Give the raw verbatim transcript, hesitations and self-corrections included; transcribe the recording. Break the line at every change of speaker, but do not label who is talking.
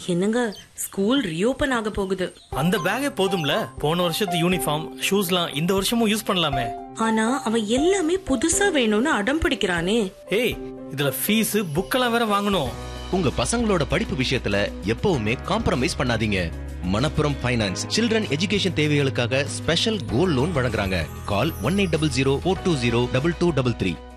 என்னங்க, school reopen ஆக போகுது.
அந்த பேக்கே போதும்ல, போன வருஷத்து யூனிஃபார்ம் ஷூஸ்லாம் இந்த வருஷமும் யூஸ் பண்ணலாமே.
ஆனா அவன் எல்லாமே புதுசா வேணும்னு அடம் பிடிக்கிறானே.
ஏய், இதுல ஃபீஸ் புக்கெல்லாம் வேற வாங்கணும்.
உங்க பசங்களோட படிப்பு விஷயத்துல எப்பவுமே காம்ப்ரமைஸ் பண்ணாதீங்க. மணப்புரம் ஃபைனான்ஸ் சில்ட்ரன் எஜுகேஷன் தேவைகளுக்காக ஸ்பெஷல் கோல்ட் லோன் வழங்குறாங்க. கால் one eight double zero four two zero double two double three.